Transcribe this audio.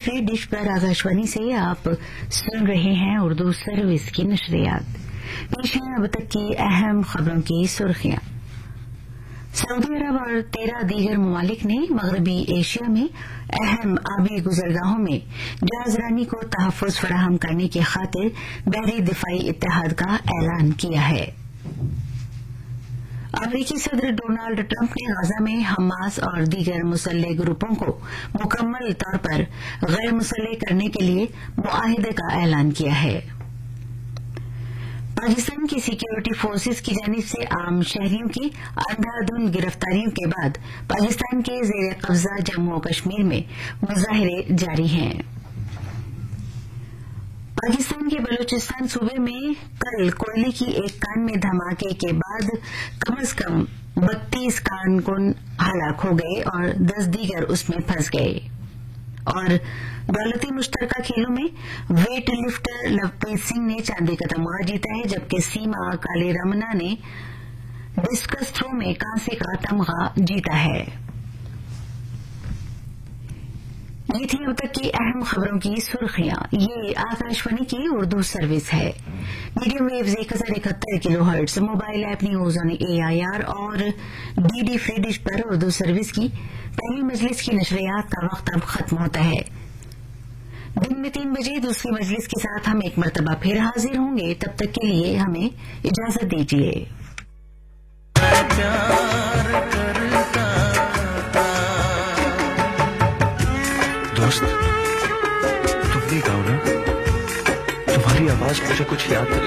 Free dish पर आकाशवाणी से आप सुन रहे हैं उर्दू सर्विस की नशरियात। पेश है अब तक की अहम खबरों की सुर्खियां। सऊदी अरब और 13 दीगर ममालिक ने मगरबी एशिया में अहम आबी गुजरगाहों में जहाजरानी को तहफ़्फ़ुज़ फराहम करने की खातिर बहरी दिफाई इत्तेहाद का ऐलान किया है। अमरीकी सदर डोनाल्ड ट्रंप ने गाजा में हमास और दीगर मुसल्लह ग्रुपों को मुकम्मल तौर पर गैर मुसल्लह करने के लिए मुआहिदे का ऐलान किया है। पाकिस्तान की सिक्योरिटी फोर्सेस की जानिब से आम शहरियों की अंधाधुंध गिरफ्तारियों के बाद पाकिस्तान के जेर कब्जा जम्मू और कश्मीर में मुजाहिरे जारी हैं। पाकिस्तान के बलूचिस्तान सूबे में कल कोयले की एक कान में धमाके के बाद कम से कम 32 कारकुन हलाक हो गए और 10 दीगर उसमें फंस गए। और दौलती मुश्तरका खेलों में वेट लिफ्टर लवप्रीत सिंह ने चांदी का तमगा जीता है, जबकि सीमा काले रमना ने डिस्कस थ्रो में कांसे का तमगा जीता है। ये थी अब तक की अहम खबरों की सुर्खियां। ये आकाशवाणी की उर्दू सर्विस है। Medium waves 1071 kilohertz, mobile app news on AIR और DD फ्री डिश पर उर्दू सर्विस की पहली मजलिस की नशरियात का वक्त अब खत्म होता है। दिन में 3 बजे दूसरी मजलिस के साथ हम एक मरतबा फिर हाजिर होंगे। तब तक के लिए हमें इजाजत दीजिए। दोस्त, तुम नहीं गाओ ना, तुम्हारी आवाज मुझे कुछ याद दिला